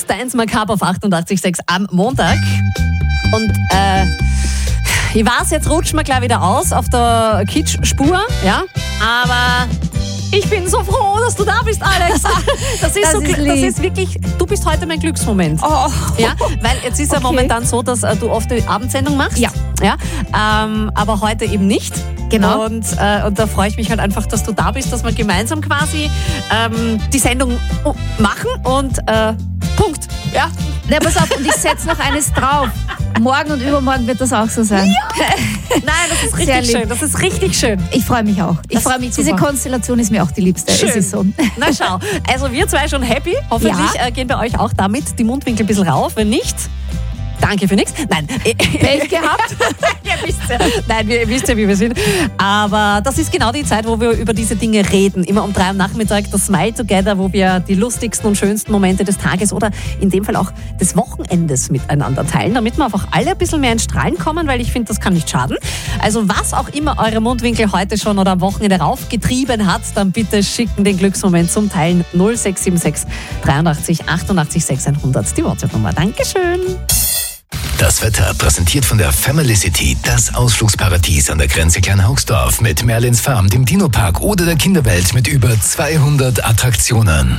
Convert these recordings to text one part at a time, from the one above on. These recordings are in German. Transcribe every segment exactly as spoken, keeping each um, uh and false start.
ist Dance Macabre auf achtundachtzig Komma sechs am Montag. Und äh, ich weiß, jetzt rutschen wir gleich wieder aus auf der Kitsch-Spur, ja, aber ich bin so froh, dass du da bist, Alex. Das ist, Das so, ist das ist wirklich, du bist heute mein Glücksmoment. Oh. Ja, weil jetzt ist ja Okay. momentan so, dass äh, du oft die Abendsendung machst. Ja. Ja, ähm, aber heute eben nicht. Genau. Und, äh, und da freue ich mich halt einfach, dass du da bist, dass wir gemeinsam quasi ähm, die Sendung machen und äh, Punkt. Ja. Na, pass auf, und ich setze noch eines drauf. Morgen und übermorgen wird das auch so sein. Ja. Nein, das ist Sehr richtig lieb. schön. Das ist richtig schön. Ich freue mich auch. Ich Das freue mich. ist Diese super. Konstellation ist mir auch die liebste. Schön. Es ist so. Na schau, also wir zwei schon happy. Hoffentlich Ja. äh, gehen bei euch auch damit die Mundwinkel ein bisschen rauf. Wenn nicht, danke für nichts. Nein. Pech gehabt. Ihr wisst ja. Nein, wir, ihr wisst ja, wie wir sind. Aber das ist genau die Zeit, wo wir über diese Dinge reden. Immer um drei am Nachmittag das Smile Together, wo wir die lustigsten und schönsten Momente des Tages oder in dem Fall auch des Wochenendes miteinander teilen, damit wir einfach alle ein bisschen mehr ins Strahlen kommen, weil ich finde, das kann nicht schaden. Also was auch immer eure Mundwinkel heute schon oder am Wochenende raufgetrieben hat, dann bitte schicken den Glücksmoment zum Teilen null sechs sieben sechs dreiundachtzig achtundachtzig sechshundert, die WhatsApp-Nummer. Dankeschön. Das Wetter präsentiert von der Family City, das Ausflugsparadies an der Grenze Kleinhaugsdorf mit Merlins Farm, dem Dino-Park oder der Kinderwelt mit über zweihundert Attraktionen.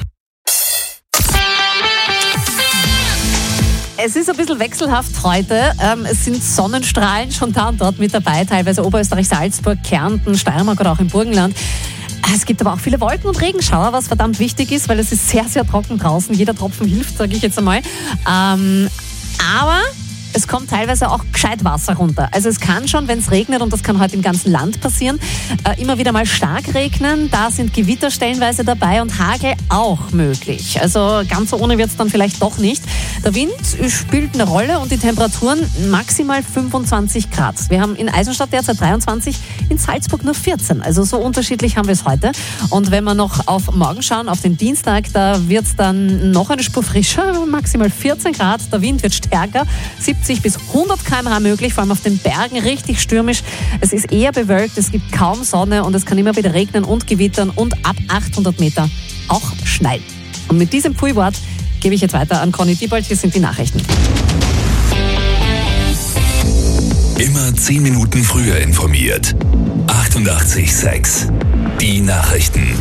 Es ist ein bisschen wechselhaft heute. Ähm, es sind Sonnenstrahlen schon da und dort mit dabei, teilweise Oberösterreich, Salzburg, Kärnten, Steiermark oder auch im Burgenland. Es gibt aber auch viele Wolken- und Regenschauer, was verdammt wichtig ist, weil es ist sehr, sehr trocken draußen. Jeder Tropfen hilft, sage ich jetzt einmal. Ähm, aber es kommt teilweise auch gescheit Wasser runter. Also es kann schon, wenn es regnet, und das kann heute im ganzen Land passieren, äh, immer wieder mal stark regnen. Da sind Gewitter stellenweise dabei und Hagel auch möglich. Also ganz so ohne wird es dann vielleicht doch nicht. Der Wind spielt eine Rolle und die Temperaturen maximal fünfundzwanzig Grad. Wir haben in Eisenstadt derzeit dreiundzwanzig, in Salzburg nur vierzehn. Also so unterschiedlich haben wir es heute. Und wenn wir noch auf morgen schauen, auf den Dienstag, da wird es dann noch eine Spur frischer, maximal vierzehn Grad. Der Wind wird stärker, siebzig bis hundert Kilometer pro Stunde möglich, vor allem auf den Bergen richtig stürmisch. Es ist eher bewölkt, es gibt kaum Sonne und es kann immer wieder regnen und gewittern und ab achthundert Meter auch schneien. Und mit diesem Pfui-Wort gebe ich jetzt weiter an Conny Diebold. Hier sind die Nachrichten. Immer zehn Minuten früher informiert. achtundachtzig Komma sechs. Die Nachrichten.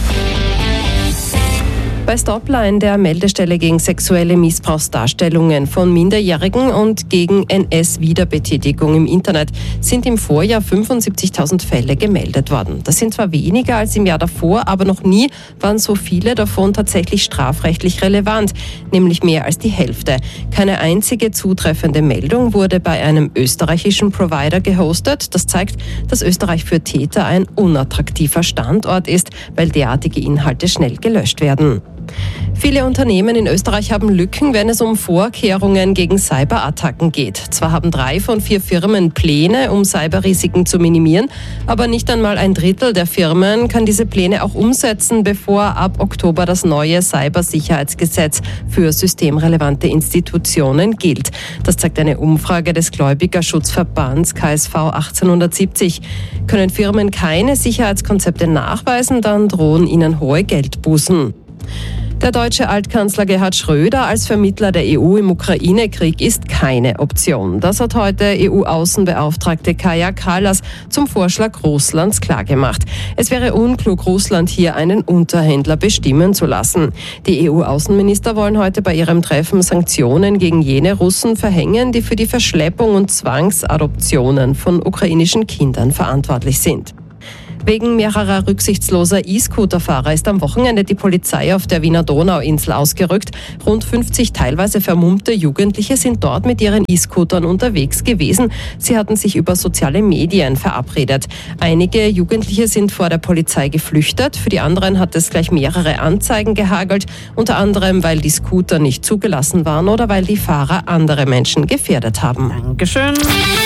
Bei Stopline, der Meldestelle gegen sexuelle Missbrauchsdarstellungen von Minderjährigen und gegen N S-Wiederbetätigung im Internet, sind im Vorjahr fünfundsiebzigtausend Fälle gemeldet worden. Das sind zwar weniger als im Jahr davor, aber noch nie waren so viele davon tatsächlich strafrechtlich relevant, nämlich mehr als die Hälfte. Keine einzige zutreffende Meldung wurde bei einem österreichischen Provider gehostet. Das zeigt, dass Österreich für Täter ein unattraktiver Standort ist, weil derartige Inhalte schnell gelöscht werden. Viele Unternehmen in Österreich haben Lücken, wenn es um Vorkehrungen gegen Cyberattacken geht. Zwar haben drei von vier Firmen Pläne, um Cyberrisiken zu minimieren, aber nicht einmal ein Drittel der Firmen kann diese Pläne auch umsetzen, bevor ab Oktober das neue Cybersicherheitsgesetz für systemrelevante Institutionen gilt. Das zeigt eine Umfrage des Gläubigerschutzverbands K S V achtzehnhundertsiebzig. Können Firmen keine Sicherheitskonzepte nachweisen, dann drohen ihnen hohe Geldbußen. Der deutsche Altkanzler Gerhard Schröder als Vermittler der E U im Ukraine-Krieg ist keine Option. Das hat heute E U-Außenbeauftragte Kaja Kallas zum Vorschlag Russlands klargemacht. Es wäre unklug, Russland hier einen Unterhändler bestimmen zu lassen. Die E U-Außenminister wollen heute bei ihrem Treffen Sanktionen gegen jene Russen verhängen, die für die Verschleppung und Zwangsadoptionen von ukrainischen Kindern verantwortlich sind. Wegen mehrerer rücksichtsloser E-Scooter-Fahrer ist am Wochenende die Polizei auf der Wiener Donauinsel ausgerückt. Rund fünfzig teilweise vermummte Jugendliche sind dort mit ihren E-Scootern unterwegs gewesen. Sie hatten sich über soziale Medien verabredet. Einige Jugendliche sind vor der Polizei geflüchtet. Für die anderen hat es gleich mehrere Anzeigen gehagelt, unter anderem, weil die Scooter nicht zugelassen waren oder weil die Fahrer andere Menschen gefährdet haben. Dankeschön.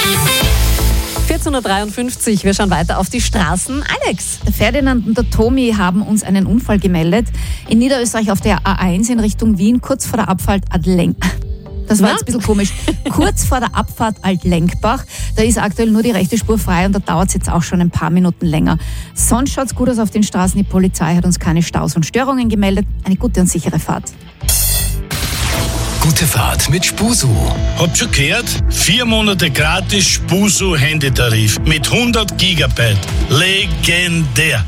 vierzehn Uhr dreiundfünfzig, wir schauen weiter auf die Straßen. Alex. Der Ferdinand und der Tommy haben uns einen Unfall gemeldet. In Niederösterreich auf der A eins in Richtung Wien, kurz vor der Abfahrt Adlenk. Das war Na? jetzt ein bisschen komisch. Kurz vor der Abfahrt Altlenkbach, da ist aktuell nur die rechte Spur frei und da dauert es jetzt auch schon ein paar Minuten länger. Sonst schaut es gut aus auf den Straßen. Die Polizei hat uns keine Staus und Störungen gemeldet. Eine gute und sichere Fahrt. Gute Fahrt mit Spusu. Habt schon gehört? Vier Monate gratis Spusu-Handytarif mit hundert Gigabyte. Legendär.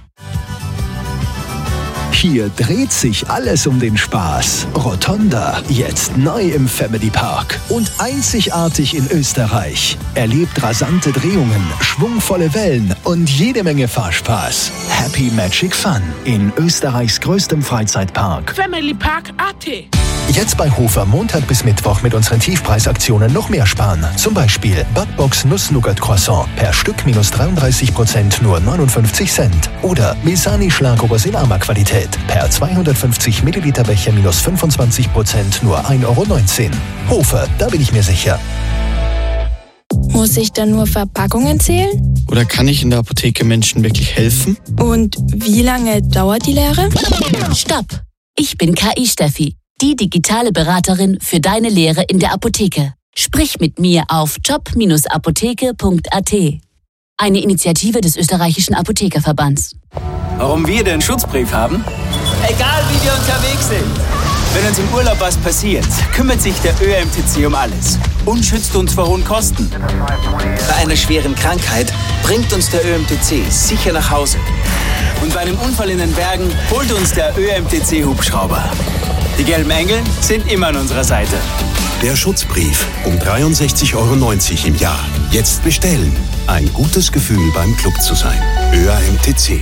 Hier dreht sich alles um den Spaß. Rotonda, jetzt neu im Family Park und einzigartig in Österreich. Erlebt rasante Drehungen, schwungvolle Wellen und jede Menge Fahrspaß. Happy Magic Fun in Österreichs größtem Freizeitpark. Family Park A T. Jetzt bei Hofer Montag bis Mittwoch mit unseren Tiefpreisaktionen noch mehr sparen. Zum Beispiel Budbox Nuss-Nougat-Croissant per Stück minus dreiunddreißig Prozent nur neunundfünfzig Cent. Oder Misani Schlagobers in Arma-Qualität per zweihundertfünfzig Milliliter Becher minus fünfundzwanzig Prozent nur ein Euro neunzehn. Hofer, da bin ich mir sicher. Muss ich dann nur Verpackungen zählen? Oder kann ich in der Apotheke Menschen wirklich helfen? Und wie lange dauert die Lehre? Stopp! Ich bin K I-Steffi, die digitale Beraterin für deine Lehre in der Apotheke. Sprich mit mir auf job Bindestrich apotheke Punkt a t. Eine Initiative des österreichischen Apothekerverbands. Warum wir den Schutzbrief haben? Egal wie wir unterwegs sind. Wenn uns im Urlaub was passiert, kümmert sich der Ö M T C um alles und schützt uns vor hohen Kosten. Bei einer schweren Krankheit bringt uns der Ö M T C sicher nach Hause. Und bei einem Unfall in den Bergen holt uns der Ö M T C-Hubschrauber. Die gelben Engel sind immer an unserer Seite. Der Schutzbrief um dreiundsechzig Euro neunzig im Jahr. Jetzt bestellen. Ein gutes Gefühl beim Club zu sein. Ö M T C.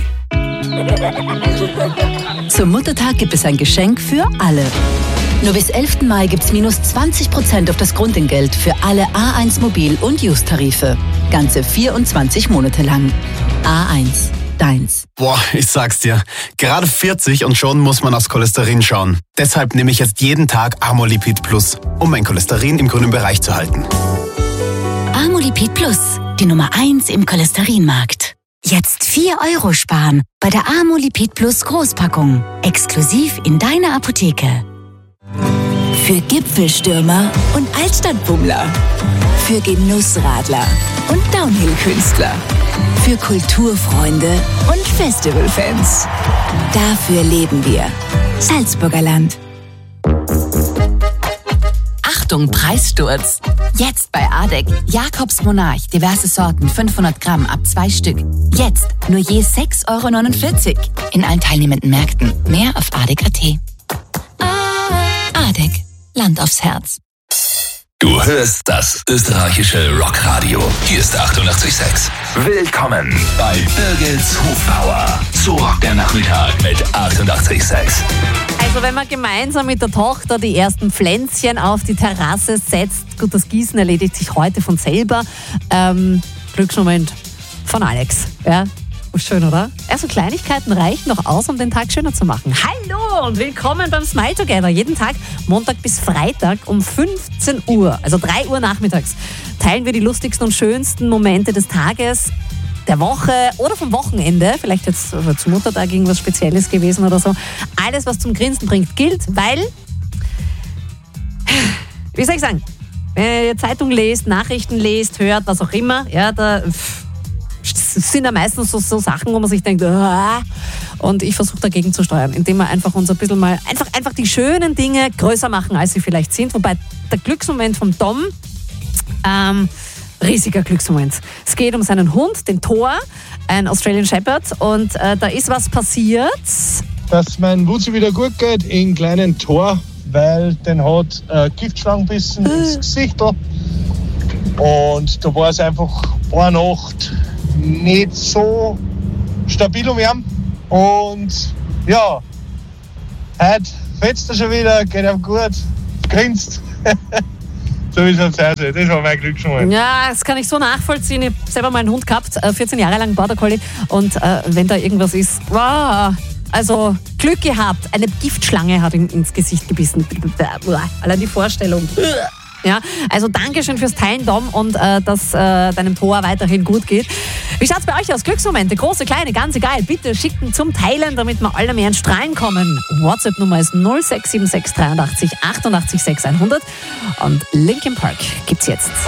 Zum Muttertag gibt es ein Geschenk für alle. Nur bis elften Mai gibt's minus zwanzig Prozent auf das Grundentgelt für alle A eins Mobil- und Use-Tarife. Ganze vierundzwanzig Monate lang. A eins. Deins. Boah, ich sag's dir. Gerade vierzig und schon muss man aufs Cholesterin schauen. Deshalb nehme ich jetzt jeden Tag Amolipid Plus, um mein Cholesterin im grünen Bereich zu halten. Amolipid Plus, die Nummer eins im Cholesterinmarkt. Jetzt vier Euro sparen bei der Amolipid Plus Großpackung. Exklusiv in deiner Apotheke. Für Gipfelstürmer und Altstadtbummler. Für Genussradler und Downhill-Künstler. Für Kulturfreunde und Festivalfans. Dafür leben wir. Salzburger Land. Achtung, Preissturz. Jetzt bei Adek. Jakobs Monarch, diverse Sorten, fünfhundert Gramm ab zwei Stück. Jetzt nur je sechs Euro neunundvierzig. In allen teilnehmenden Märkten. Mehr auf adek punkt a t. Adek. Land aufs Herz. Du hörst das österreichische Rockradio. Hier ist achtundachtzig Komma sechs. Willkommen bei Birgits Hofbauer. So rockt der Nachmittag mit achtundachtzig Komma sechs. Also wenn man gemeinsam mit der Tochter die ersten Pflänzchen auf die Terrasse setzt, gut, das Gießen erledigt sich heute von selber. Ähm, Glücksmoment von Alex. Ja, schön, oder? Also Kleinigkeiten reichen noch aus, um den Tag schöner zu machen. Hallo und willkommen beim Smile Together. Jeden Tag, Montag bis Freitag um fünfzehn Uhr, also drei Uhr nachmittags, teilen wir die lustigsten und schönsten Momente des Tages, der Woche oder vom Wochenende. Vielleicht jetzt zum Muttertag irgendwas Spezielles gewesen oder so. Alles, was zum Grinsen bringt, gilt, weil, wie soll ich sagen, wenn ihr Zeitung lest, Nachrichten lest, hört, was auch immer, ja, da sind ja meistens so, so Sachen, wo man sich denkt, ah, und ich versuche dagegen zu steuern, indem wir einfach uns ein bisschen mal, einfach, einfach die schönen Dinge größer machen, als sie vielleicht sind. Wobei der Glücksmoment vom Tom, ähm, riesiger Glücksmoment. Es geht um seinen Hund, den Thor, ein Australian Shepherd, und äh, da ist was passiert. Dass mein Wutzi wieder gut geht, in kleinen Thor, weil den hat äh, Giftschlangenbissen ins Gesicht. Und da war es einfach eine Nacht nicht so stabil um ihn. Und ja, heute fetzt er schon wieder, geht ihm gut, grinst. So wie es halt sein soll. Das war mein Glücksmoment. Ja, das kann ich so nachvollziehen. Ich habe selber mal einen Hund gehabt, vierzehn Jahre lang Border Collie. Und äh, wenn da irgendwas ist, wow, also Glück gehabt. Eine Giftschlange hat ihm ins Gesicht gebissen. Allein die Vorstellung. Ja, also Dankeschön fürs Teilen, Dom, und äh, dass äh, deinem Tor weiterhin gut geht. Wie schaut's bei euch aus? Glücksmomente, große, kleine, ganz egal. Bitte schicken zum Teilen, damit wir alle mehr ins Strahlen kommen. WhatsApp-Nummer ist null sechs sieben sechs dreiundachtzig achtundachtzig sechs hundert und Linkin Park gibt's jetzt.